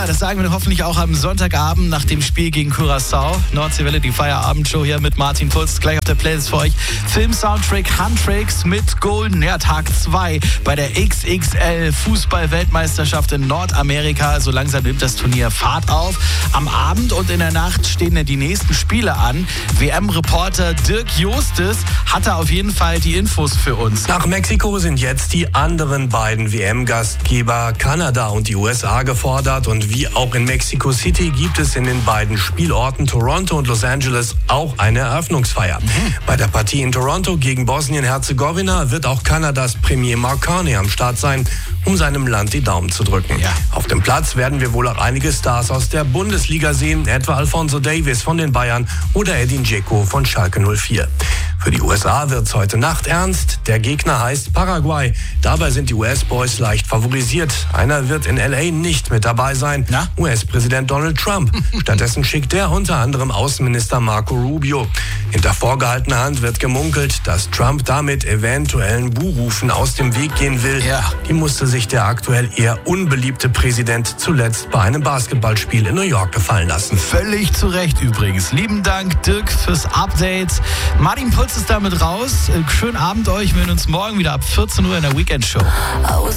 Ja, das sagen wir hoffentlich auch am Sonntagabend nach dem Spiel gegen Curaçao. Nordseewelle, die Feierabendshow hier mit Martin Puls. Gleich auf der Playlist für euch. Film-Soundtrack Handtricks mit Golden. Ja, Tag 2 bei der XXL Fußball-Weltmeisterschaft in Nordamerika. So langsam nimmt das Turnier Fahrt auf. Am Abend und in der Nacht stehen ja die nächsten Spiele an. WM-Reporter Dirk Jostes hatte auf jeden Fall die Infos für uns. Nach Mexiko sind jetzt die anderen beiden WM-Gastgeber Kanada und die USA gefordert. Und wie auch in Mexico City gibt es in den beiden Spielorten Toronto und Los Angeles auch eine Eröffnungsfeier. Bei der Partie in Toronto gegen Bosnien-Herzegowina wird auch Kanadas Premier Mark Carney am Start sein, um seinem Land die Daumen zu drücken. Ja. Auf dem Platz werden wir wohl auch einige Stars aus der Bundesliga sehen, etwa Alphonso Davies von den Bayern oder Edin Dzeko von Schalke 04. Für die USA wird's heute Nacht ernst. Der Gegner heißt Paraguay. Dabei sind die US-Boys leicht favorisiert. Einer wird in L.A. nicht mit dabei sein. US-Präsident Donald Trump. Stattdessen schickt er unter anderem Außenminister Marco Rubio. Hinter vorgehaltener Hand wird gemunkelt, dass Trump damit eventuellen Buhrufen aus dem Weg gehen will. Ja. Die musste sich der aktuell eher unbeliebte Präsident zuletzt bei einem Basketballspiel in New York gefallen lassen. Völlig zu Recht übrigens. Lieben Dank, Dirk, fürs Update. Martin Puls ist damit raus. Schönen Abend euch. Wir sehen uns morgen wieder ab 14 Uhr in der Weekend-Show.